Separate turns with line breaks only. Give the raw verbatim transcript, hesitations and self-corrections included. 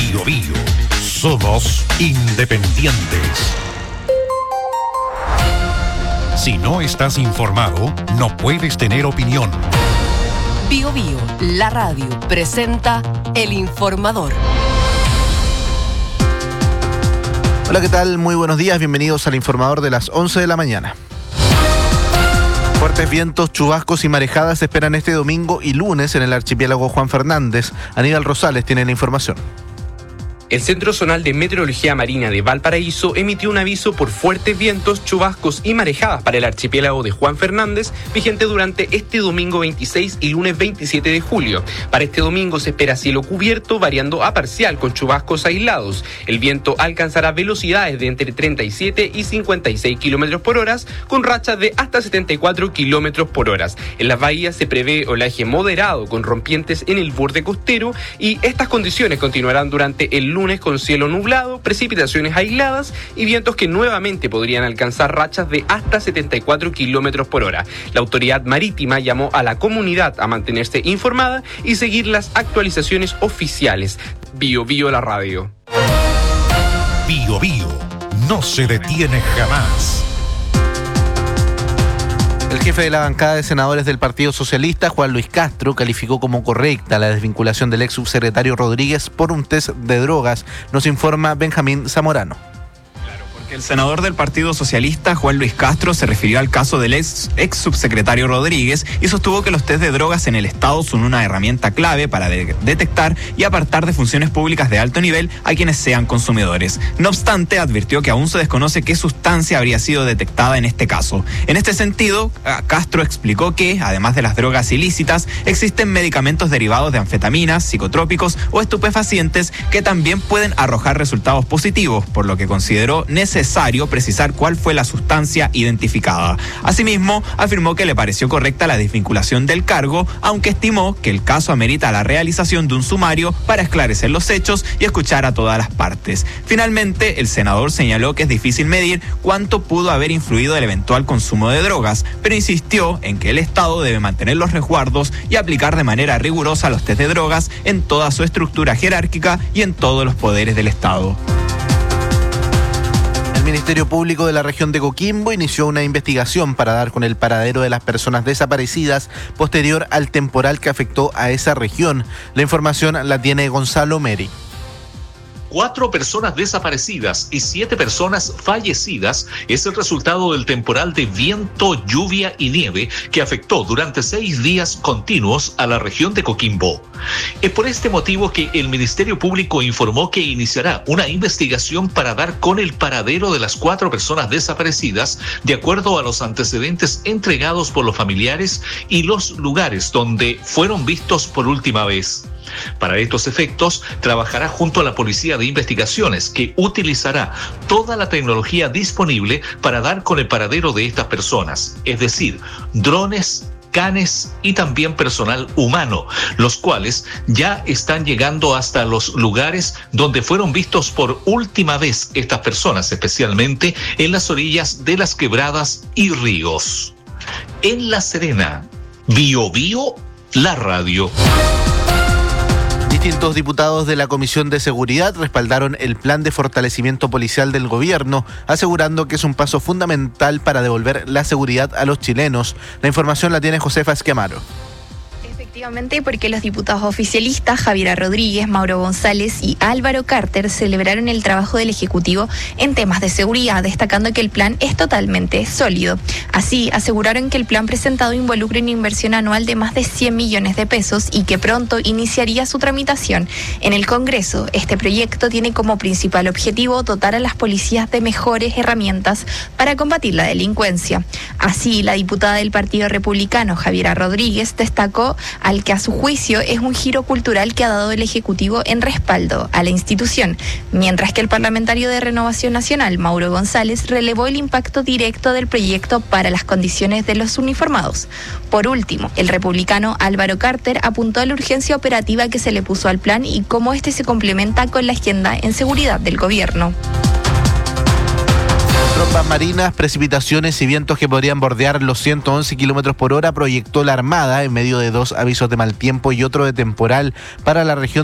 Bio Bio. Somos independientes. Si no estás informado, no puedes tener opinión.
Bio Bio, la radio, presenta El Informador.
Hola, ¿qué tal? Muy buenos días, bienvenidos al Informador de las once de la mañana. Fuertes vientos, chubascos y marejadas se esperan este domingo y lunes en el archipiélago Juan Fernández. Aníbal Rosales tiene la información.
El Centro Zonal de Meteorología Marina de Valparaíso emitió un aviso por fuertes vientos, chubascos y marejadas para el archipiélago de Juan Fernández, vigente durante este domingo veintiséis y lunes veintisiete de julio. Para este domingo se espera cielo cubierto, variando a parcial con chubascos aislados. El viento alcanzará velocidades de entre treinta y siete y cincuenta y seis kilómetros por hora, con rachas de hasta setenta y cuatro kilómetros por hora. En las bahías se prevé oleaje moderado con rompientes en el borde costero y estas condiciones continuarán durante el lunes con cielo nublado, precipitaciones aisladas y vientos que nuevamente podrían alcanzar rachas de hasta setenta y cuatro kilómetros por hora. La autoridad marítima llamó a la comunidad a mantenerse informada y seguir las actualizaciones oficiales. Bio Bio la radio.
Bio Bio no se detiene jamás.
El jefe de la bancada de senadores del Partido Socialista, Juan Luis Castro, calificó como correcta la desvinculación del ex subsecretario Rodríguez por un test de drogas. Nos informa Benjamín Zamorano.
El senador del Partido Socialista, Juan Luis Castro, se refirió al caso del ex, ex subsecretario Rodríguez y sostuvo que los test de drogas en el Estado son una herramienta clave para de- detectar y apartar de funciones públicas de alto nivel a quienes sean consumidores. No obstante, advirtió que aún se desconoce qué sustancia habría sido detectada en este caso. En este sentido, Castro explicó que, además de las drogas ilícitas, existen medicamentos derivados de anfetaminas, psicotrópicos o estupefacientes que también pueden arrojar resultados positivos, por lo que consideró necesario necesario precisar cuál fue la sustancia identificada. Asimismo, afirmó que le pareció correcta la desvinculación del cargo, aunque estimó que el caso amerita la realización de un sumario para esclarecer los hechos y escuchar a todas las partes. Finalmente, el senador señaló que es difícil medir cuánto pudo haber influido el eventual consumo de drogas, pero insistió en que el Estado debe mantener los resguardos y aplicar de manera rigurosa los test de drogas en toda su estructura jerárquica y en todos los poderes del Estado.
El Ministerio Público de la región de Coquimbo inició una investigación para dar con el paradero de las personas desaparecidas posterior al temporal que afectó a esa región. La información la tiene Gonzalo Meri.
Cuatro personas desaparecidas y siete personas fallecidas es el resultado del temporal de viento, lluvia y nieve que afectó durante seis días continuos a la región de Coquimbo. Es por este motivo que el Ministerio Público informó que iniciará una investigación para dar con el paradero de las cuatro personas desaparecidas de acuerdo a los antecedentes entregados por los familiares y los lugares donde fueron vistos por última vez. Para estos efectos, trabajará junto a la Policía de Investigaciones, que utilizará toda la tecnología disponible para dar con el paradero de estas personas, es decir, drones, canes y también personal humano, los cuales ya están llegando hasta los lugares donde fueron vistos por última vez estas personas, especialmente en las orillas de las quebradas y ríos. En La Serena, Bio Bio, la radio.
Distintos diputados de la Comisión de Seguridad respaldaron el plan de fortalecimiento policial del gobierno, asegurando que es un paso fundamental para devolver la seguridad a los chilenos. La información la tiene Josefa Esquemaro.
Efectivamente, porque los diputados oficialistas Javiera Rodríguez, Mauro González y Álvaro Carter celebraron el trabajo del Ejecutivo en temas de seguridad, destacando que el plan es totalmente sólido. Así, aseguraron que el plan presentado involucra una inversión anual de más de cien millones de pesos y que pronto iniciaría su tramitación en el Congreso. Este proyecto tiene como principal objetivo dotar a las policías de mejores herramientas para combatir la delincuencia. Así, la diputada del Partido Republicano, Javiera Rodríguez, destacó al que a su juicio es un giro cultural que ha dado el Ejecutivo en respaldo a la institución, mientras que el parlamentario de Renovación Nacional, Mauro González, relevó el impacto directo del proyecto para las condiciones de los uniformados. Por último, el republicano Álvaro Carter apuntó a la urgencia operativa que se le puso al plan y cómo este se complementa con la agenda en seguridad del gobierno.
Trombas marinas, precipitaciones y vientos que podrían bordear los ciento once kilómetros por hora proyectó la Armada en medio de dos avisos de mal tiempo y otro de temporal para la región